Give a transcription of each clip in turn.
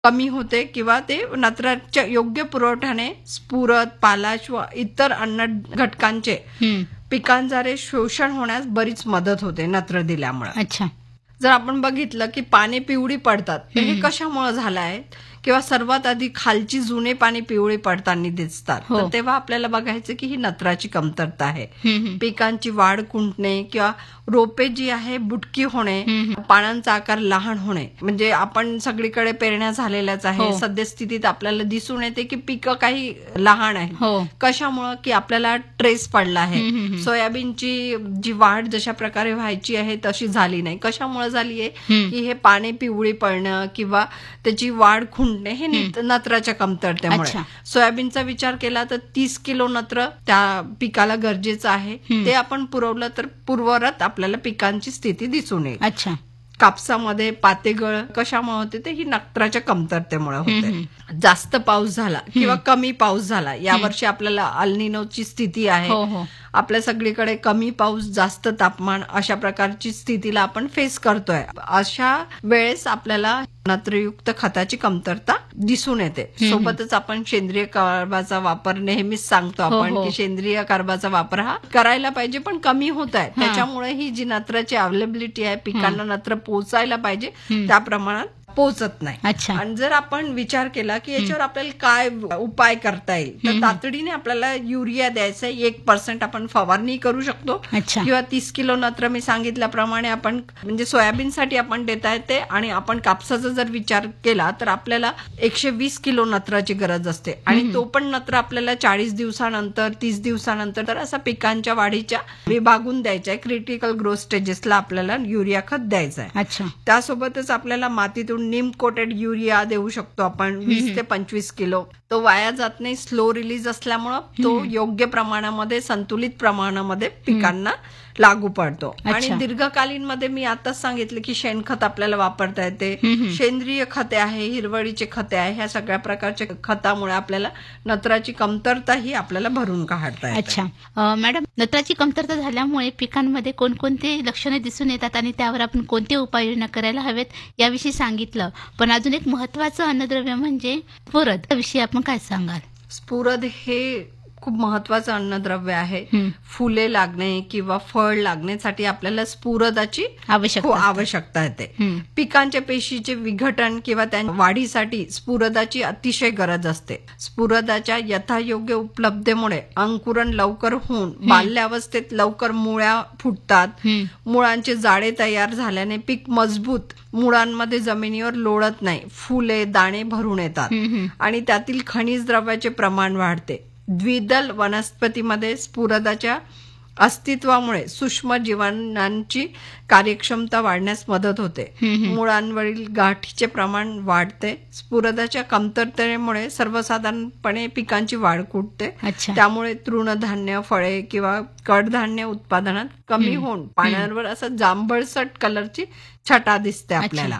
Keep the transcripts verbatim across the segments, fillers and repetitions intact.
कमी होते किंवा ते नत्राच्या योग्य पुरवठ्याने स्फुरद, पालाश व इतर अन्न घटकांचे पिकांद्वारे शोषण होण्यास बरीच मदत होते नत्र दिल्यामुळे. अच्छा. जर आपण बघितलं की पाने पिवळी पडतात तर हे कशामुळे झालं आहे किंवा सर्वात आधी खालची जुने पाने पिवळी पडताना दिसतात, तर तेव्हा आपल्याला बघायचं की ही नत्राची कमतरता आहे. पिकांची वाढ खुंटणे किंवा रोपे जी आहे बुटकी होणे, पानांचा आकार लहान होणे, म्हणजे आपण सगळीकडे पेरण्या झालेल्याच आहे. सद्यस्थितीत आपल्याला दिसून येते की पिकं काही लहान आहेत. कशामुळं की आपल्याला ट्रेस पडला आहे. सोयाबीनची जी वाढ जशा प्रकारे व्हायची आहे तशी झाली नाही. कशामुळे झाली आहे की हे पाने पिवळी पडणं किंवा त्याची वाढ खुंटणे हे नत्राच्या कमतरतेमुळे. सोयाबीनचा विचार केला तर तीस किलो नत्र त्या पिकाला गरजेचं आहे. ते आपण पुरवलं तर पूर्वरत आपल्याला पिकांची स्थिती दिसून येईल. अच्छा. कापसामध्ये पातेगळ कशामुळे होते ते ही नत्राच्या कमतरतेमुळे होते. जास्त पाऊस झाला किंवा कमी पाऊस झाला, यावर्षी आपल्याला अल निनोची स्थिती आहे. आपल्या सगळीकडे कमी पाऊस, जास्त तापमान अशा प्रकारची स्थितीला आपण फेस करतोय. अशा वेळेस आपल्याला नत्रयुक्त खताची कमतरता दिसून येते. सोबतच आपण सेंद्रिय कर्बाचा वापर नेहमीच सांगतो आपण की सेंद्रिय कर्बाचा वापर हा करायला पाहिजे, पण कमी होत आहे. त्याच्यामुळे ही जी नत्राची अवेलेबिलिटी आहे, पिकांना नत्र पोचायला पाहिजे त्या प्रमाणात पोहोचत नाही. आणि जर आपण विचार केला की याच्यावर आपल्याला काय उपाय करता येईल, तर तातडीने आपल्याला युरिया द्यायचा आहे. एक पर्सेंट आपण फवारणी करू शकतो किंवा तीस किलो नत्र मी सांगितल्याप्रमाणे आपण म्हणजे सोयाबीनसाठी आपण देता येते. आणि आपण कापसाचा जर विचार केला तर आपल्याला एकशे वीस किलो नत्राची गरज असते. आणि तो पण नत्र आपल्याला चाळीस दिवसानंतर तीस दिवसानंतर तर असा पिकांच्या वाढीच्या विभागून द्यायचा आहे. क्रिटिकल ग्रोथ स्टेजेसला आपल्याला युरिया खत द्यायचं आहे. त्यासोबतच आपल्याला मातीतून निम कोटेड युरिया देऊ शकतो आपण वीस ते पंचवीस किलो. तो वाया जात नाही, स्लो रिलीज असल्यामुळं तो योग्य प्रमाणामध्ये संतुलित प्रमाणामध्ये पिकांना लागू पडतो. आणि दीर्घकालीन मध्ये मी आताच सांगितलं की शेणखत आपल्याला वापरता येते, सेंद्रिय खते आहे, हिरवळीचे खते आहे, ह्या सगळ्या प्रकारच्या खतामुळे आपल्याला नत्राची कमतरता ही आपल्याला भरून काढता येते. अच्छा मॅडम, नत्राची कमतरता झाल्यामुळे पिकांमध्ये कोणकोणते लक्षणे दिसून येतात आणि त्यावर आपण कोणते उपाययोजना करायला हवेत याविषयी सांगितलं, पण अजून एक महत्वाचं अन्नद्रव्य म्हणजे स्फुरद, त्याविषयी आपण काय सांगाल? स्फुरद हे खूप महत्वाचं अन्नद्रव्य आहे. फुले लागणे किंवा फळ लागण्यासाठी आपल्याला स्फुरदाची आवश्यकता येते. पिकांच्या पेशीचे विघटन किंवा त्यांच्या वाढीसाठी स्फुरदाची अतिशय गरज असते. स्फुरदाच्या यथायोग्य उपलब्धतेमुळे अंकुरण लवकर होऊन बाल्यावस्थेत लवकर मुळ्या फुटतात. मुळांचे जाळे तयार झाल्याने पीक मजबूत मुळांमध्ये जमिनीवर लोळत नाही, फुले दाणे भरून येतात आणि त्यातील खनिज द्रव्याचे प्रमाण वाढते. द्विदल वनस्पतीमध्ये स्फुरदाच्या अस्तित्वामुळे सूक्ष्म जीवाणूंची कार्यक्षमता वाढण्यास मदत होते. मुळांवरील गाठीचे प्रमाण वाढते. स्फुरदाच्या कमतरतेमुळे सर्वसाधारणपणे पिकांची वाढ खुंटते. त्यामुळे तृणधान्य, फळे किंवा कडधान्य उत्पादनात कमी होऊन पानांवर असं जांभळसट कलरची छटा दिसते आपल्याला.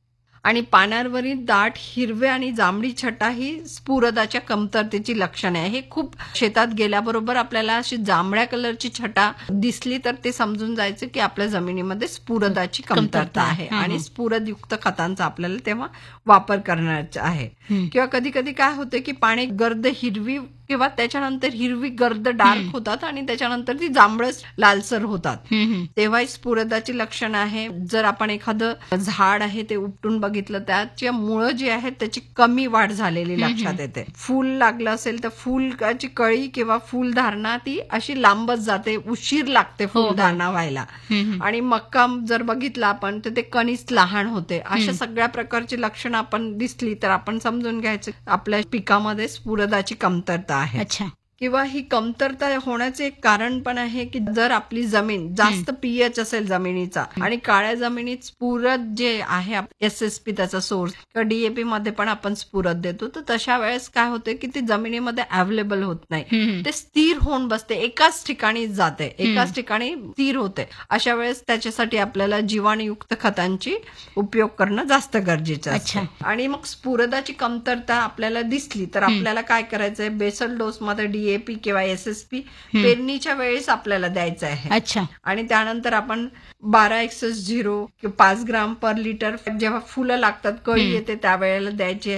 आणि पानांवरील दाट हिरवे आणि जांभळी छटा ही स्फुरदाच्या कमतरतेची लक्षणे आहे. हे खूप शेतात गेल्याबरोबर आपल्याला अशी जांभळ्या कलरची छटा दिसली तर ते समजून जायचं की आपल्या जमिनीमध्ये स्फुरदाची कमतरता आहे आणि स्फुरदयुक्त खतांचा आपल्याला तेव्हा वापर करण्याचा आहे. किंवा कधी कधी काय होतं की पाने गर्द हिरवी किंवा त्याच्यानंतर हिरवी गर्द डार्क होतात आणि त्याच्यानंतर ती जांभळच लालसर होतात, तेव्हा स्फुरदाची लक्षणं आहे. जर आपण एखादं झाड आहे ते उपटून बघितलं, त्याची मुळं जी आहेत त्याची कमी वाढ झालेली लक्षात येते. फूल लागलं असेल तर फुलाची कळी किंवा फुलधारणा ती अशी लांबच जाते, उशीर लागते फुलधारणा व्हायला. आणि मक्का जर बघितला आपण तर ते कणीस लहान होते. अशा सगळ्या प्रकारची लक्षणं आपण दिसली तर आपण समजून घ्यायचं आपल्या पिकामध्ये स्फुरदाची कमतरता आहे. अच्छा. किंवा ही कमतरता होण्याचे एक कारण पण आहे की जर आपली जमीन जास्त पीएच असेल जमिनीचा आणि काळ्या जमिनीत स्फुरद जे आहे एसएसपी त्याचा सोर्स किंवा डीएपी मध्ये पण आपण स्फुरद देतो, तर तशा वेळेस काय होते की ती जमिनीमध्ये अवेलेबल होत नाही, ते स्थिर होऊन बसते, एकाच ठिकाणी जाते, एकाच ठिकाणी स्थिर होते. अशा वेळेस त्याच्यासाठी आपल्याला जीवाणुयुक्त खतांची उपयोग करणं जास्त गरजेचं असतं. आणि मग स्फुरदाची कमतरता आपल्याला दिसली तर आपल्याला काय करायचंय, बेसल डोस मध्ये डीएपी किंवा एसएसपी पेरणीच्या वेळेस आपल्याला द्यायचं आहे. अच्छा. आणि त्यानंतर आपण बारा एक्सएस झिरो किंवा पाच ग्राम पर लिटर जेव्हा फुलं लागतात, कळी येते त्यावेळेला द्यायची